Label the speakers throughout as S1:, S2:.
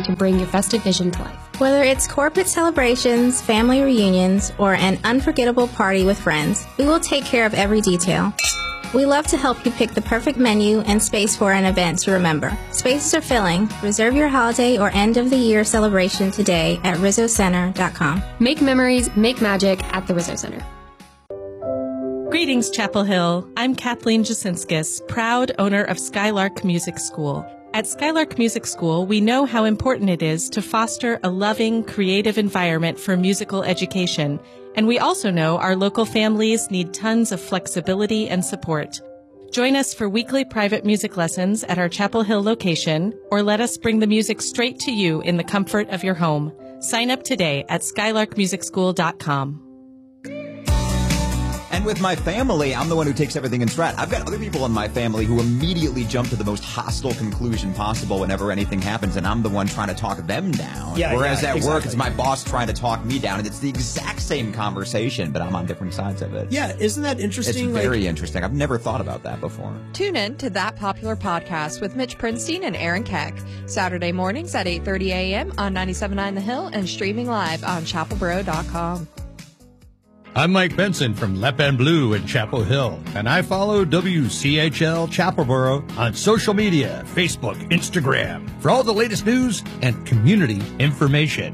S1: to bring your festive vision to life.
S2: Whether it's corporate celebrations, family reunions, or an unforgettable party with friends, we will take care of every detail. We love to help you pick the perfect menu and space for an event to remember. Spaces are filling. Reserve your holiday or end-of-the-year celebration today at RizzoCenter.com.
S1: Make memories, make magic at the Rizzo Center.
S3: Greetings, Chapel Hill. I'm Kathleen Jasinskis, proud owner of Skylark Music School. At Skylark Music School, we know how important it is to foster a loving, creative environment for musical education. And we also know our local families need tons of flexibility and support. Join us for weekly private music lessons at our Chapel Hill location, or let us bring the music straight to you in the comfort of your home. Sign up today at skylarkmusicschool.com.
S4: And with my family, I'm the one who takes everything in stride. I've got other people in my family who immediately jump to the most hostile conclusion possible whenever anything happens, and I'm the one trying to talk them down. Whereas at work, it's my boss trying to talk me down, and it's the exact same conversation, but I'm on different sides of it.
S5: Yeah, isn't that interesting?
S4: It's very interesting. I've never thought about that before.
S6: Tune in to That Popular Podcast with Mitch Prinstein and Aaron Keck, Saturday mornings at 8:30 a.m. on 97.9 The Hill and streaming live on chapelboro.com.
S7: I'm Mike Benson from Lep and Blue in Chapel Hill, and I follow WCHL Chapelboro on social media, Facebook, Instagram, for all the latest news and community information.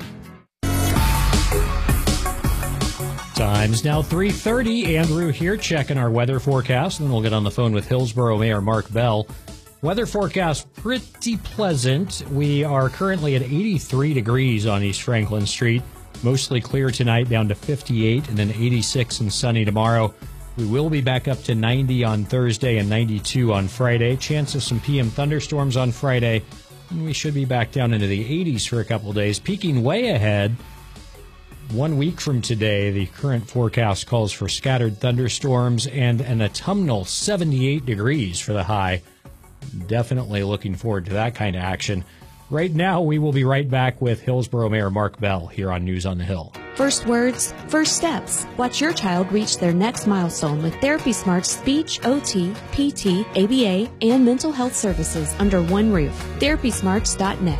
S8: Time's now 3:30. Andrew here checking our weather forecast, and then we'll get on the phone with Hillsboro Mayor Mark Bell. Weather forecast pretty pleasant. We are currently at 83 degrees on East Franklin Street. Mostly clear tonight, down to 58, and then 86 and sunny tomorrow. We will be back up to 90 on Thursday and 92 on Friday. Chance of some PM thunderstorms on Friday, and we should be back down into the 80s for a couple of days. Peaking way ahead, 1 week from today, the current forecast calls for scattered thunderstorms and an autumnal 78 degrees for the high. Definitely looking forward to that kind of action. Right now, we will be right back with Hillsboro Mayor Mark Bell here on News on the Hill.
S9: First words, first steps. Watch your child reach their next milestone with Therapy Smart's speech, OT, PT, ABA, and mental health services under one roof. TherapySmarts.net.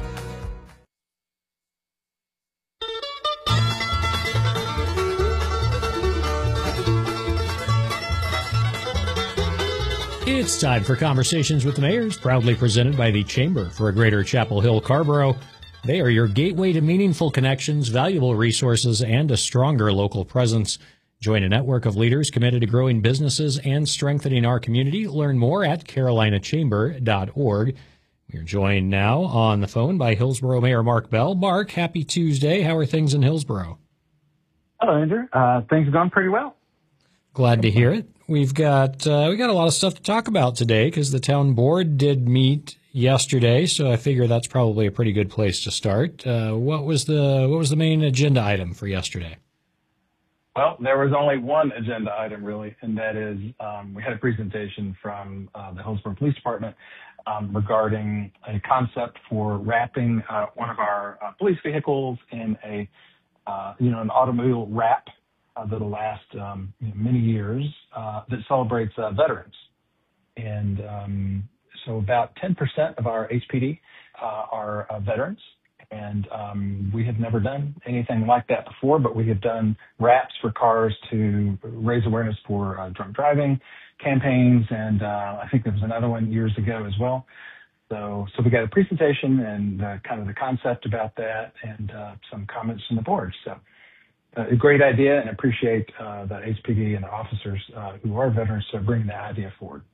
S8: It's time for Conversations with the Mayors, proudly presented by the Chamber for a Greater Chapel Hill Carrboro. They are your gateway to meaningful connections, valuable resources, and a stronger local presence. Join a network of leaders committed to growing businesses and strengthening our community. Learn more at carolinachamber.org. We are joined now on the phone by Hillsboro Mayor Mark Bell. Mark, happy Tuesday. How are things in Hillsboro?
S10: Hello, Andrew. Things are going pretty well.
S8: Glad to hear it. We've got a lot of stuff to talk about today because the town board did meet yesterday, so I figure that's probably a pretty good place to start. What was the main agenda item for yesterday?
S10: Well, there was only one agenda item really, and that is we had a presentation from the Hillsboro Police Department regarding a concept for wrapping one of our police vehicles in an automobile wrap that'll last many years that celebrates veterans. And so about 10% of our HPD are veterans. And we have never done anything like that before, but we have done wraps for cars to raise awareness for drunk driving campaigns. And I think there was another one years ago as well. So we got a presentation and kind of the concept about that and some comments from the board. So a great idea, and appreciate the HPD and the officers who are veterans to bring that idea forward.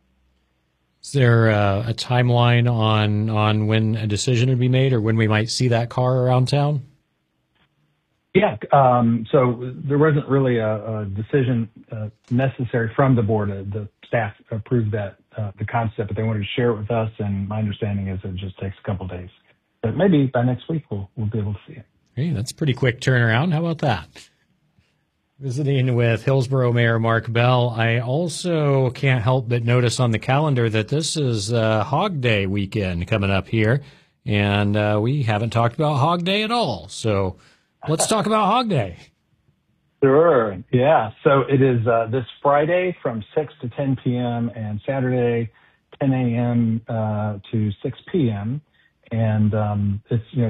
S8: Is there a timeline on when a decision would be made or when we might see that car around town?
S10: Yeah, so there wasn't really a decision necessary from the board. The staff approved that the concept, but they wanted to share it with us, and my understanding is it just takes a couple of days. But maybe by next week we'll be able to see it.
S8: Hey, that's a pretty quick turnaround. How about that? Visiting with Hillsboro Mayor Mark Bell, I also can't help but notice on the calendar that this is Hog Day weekend coming up here, and we haven't talked about Hog Day at all. So let's talk about Hog Day.
S10: Sure. Yeah. So it is this Friday from 6 to 10 p.m. and Saturday 10 a.m. to 6 p.m. And it's